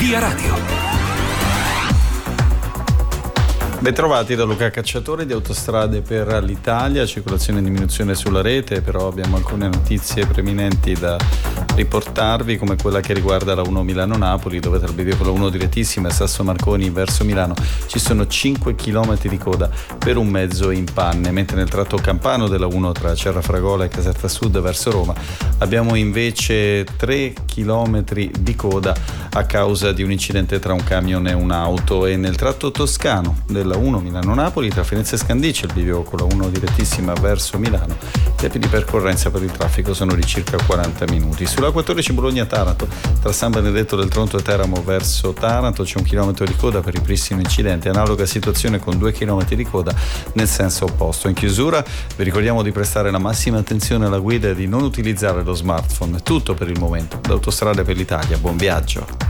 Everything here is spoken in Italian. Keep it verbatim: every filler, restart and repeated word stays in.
Via Radio. Bentrovati da Luca Cacciatore di Autostrade per l'Italia, circolazione in diminuzione sulla rete, però abbiamo alcune notizie preminenti da riportarvi, come quella che riguarda la uno Milano-Napoli, dove tra il bivio con la uno direttissima e Sasso Marconi verso Milano ci sono cinque chilometri di coda per un mezzo in panne, mentre nel tratto campano della uno tra Cerrafragola e Caserta Sud verso Roma abbiamo invece tre chilometri di coda a causa di un incidente tra un camion e un'auto, e nel tratto toscano della uno Milano-Napoli tra Firenze e Scandicci, il bivio con la uno direttissima verso Milano, i tempi di percorrenza per il traffico sono di circa quaranta minuti. Sulla quattordici Bologna-Taranto tra San Benedetto del Tronto e Teramo verso Taranto c'è un chilometro di coda per ripristino incidente, analoga situazione con due chilometri di coda nel senso opposto. In chiusura vi ricordiamo di prestare la massima attenzione alla guida e di non utilizzare lo smartphone. È tutto per il momento. Da Autostrade per l'Italia, buon viaggio.